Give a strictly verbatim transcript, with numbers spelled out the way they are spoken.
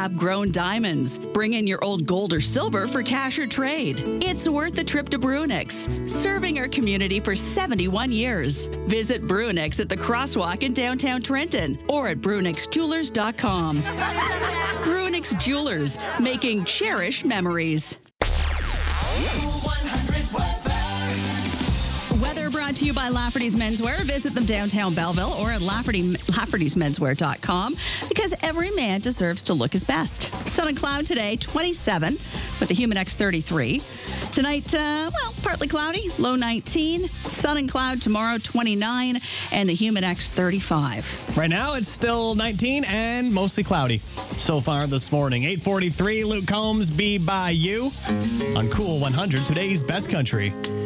lab-grown diamonds. Bring in your old gold or silver for cash or trade. It's worth the trip to Brunix, serving our community for seventy-one years. Visit Brunix at the Crosswalk in downtown Trenton or at brunix jewelers dot com. Brunix Jewelers, making cherished memories. Weather brought to you by Lafferty's Menswear. Visit them downtown Belleville or at Lafferty, Laffertys Menswear dot com because every man deserves to look his best. Sun and cloud today, twenty-seven with the Humidex thirty-three. Tonight, uh, well, partly cloudy, low nineteen. Sun and cloud tomorrow, twenty-nine, and the Humidex thirty-five. Right now, it's still nineteen and mostly cloudy so far this morning. eight forty-three, Luke Combs, Be By You on Cool one hundred, today's best country.